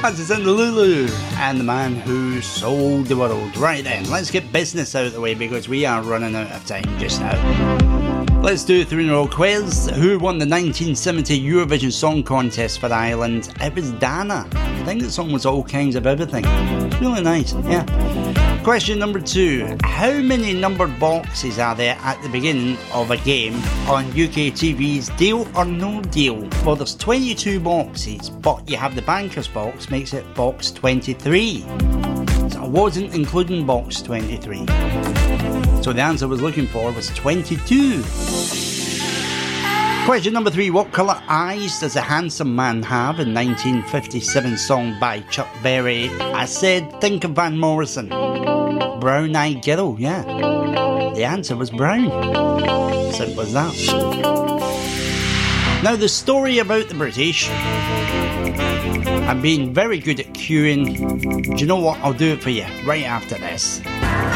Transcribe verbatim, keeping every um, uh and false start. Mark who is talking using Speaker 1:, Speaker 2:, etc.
Speaker 1: Francis and the Lulu and the Man Who Sold the World. Right then, let's get business out of the way because we are running out of time just now. Let's do a three-in-a-row quiz. Who won the nineteen seventy Eurovision Song Contest for Ireland? It was Dana. I think the song was All Kinds of Everything. It's really nice, yeah. Question number two. How many numbered boxes are there at the beginning of a game on U K T V's Deal or No Deal? Well, there's twenty-two boxes, but you have the banker's box, makes it box twenty-three. So I wasn't including box twenty-three. So the answer I was looking for was twenty-two. Question number three. What colour eyes does a handsome man have in nineteen fifty-seven song by Chuck Berry? I said, think of Van Morrison. Brown-eyed girl, yeah. The answer was brown. Simple as that. Now the story about the British. I'm being very good at queuing. Do you know what? I'll do it for you right after this.